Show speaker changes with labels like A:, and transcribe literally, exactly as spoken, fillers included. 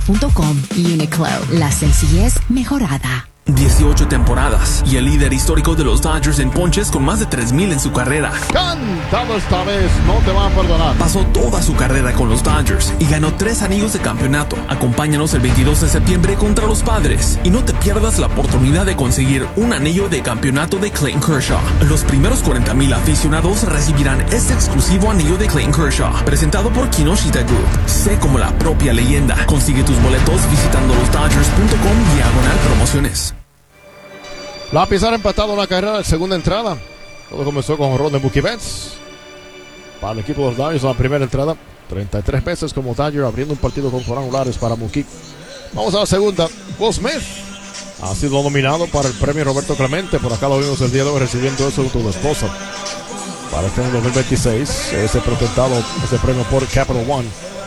A: punto com. Uniqlo, la sencillez mejorada.
B: dieciocho temporadas y el líder histórico de los Dodgers en ponches con más de tres mil en su carrera.
C: Cántalo esta vez, no te van a perdonar.
B: Pasó toda su carrera con los Dodgers y ganó tres anillos de campeonato. Acompáñanos el veintidós de septiembre contra los Padres y no te pierdas la oportunidad de conseguir un anillo de campeonato de Clayton Kershaw. Los primeros cuarenta mil aficionados recibirán este exclusivo anillo de Clayton Kershaw, presentado por Kinoshita Group. Sé como la propia leyenda. Consigue tus boletos visitando los dodgers punto com diagonal promociones.
C: La pizarra empatado una carrera en segunda entrada. Todo comenzó con Ron de Mookie Betts para el equipo de los Dodgers. La primera entrada, treinta y tres veces como Dodger, abriendo un partido con cuadrangulares para Mookie. Vamos a la segunda. Will Smith ha sido nominado para el premio Roberto Clemente. Por acá lo vimos el día de hoy recibiendo eso de tu esposa. Para este año dos mil veintiséis, ese presentado, ese premio por Capital One.